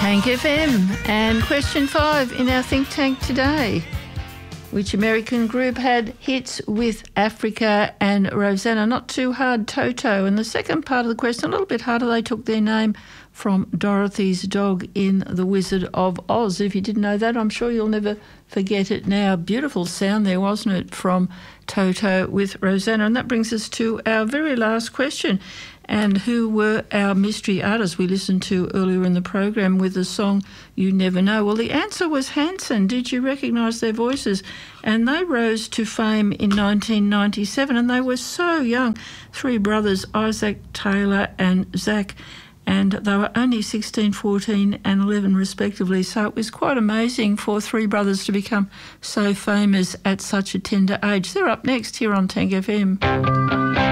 Tank FM. And question 5 in our think tank today. Which American group had hits with Africa and Rosanna? Not too hard, Toto. And the second part of the question, a little bit harder, they took their name from Dorothy's dog in The Wizard of Oz. If you didn't know that, I'm sure you'll never forget it now. Beautiful sound there, wasn't it, from Toto with Rosanna? And that brings us to our very last question. And who were our mystery artists we listened to earlier in the program with the song You Never Know? Well, the answer was Hanson. Did you recognise their voices? And they rose to fame in 1997, and they were so young. 3 brothers, Isaac, Taylor and Zach, and they were only 16, 14 and 11 respectively. So it was quite amazing for 3 brothers to become so famous at such a tender age. They're up next here on Tank FM.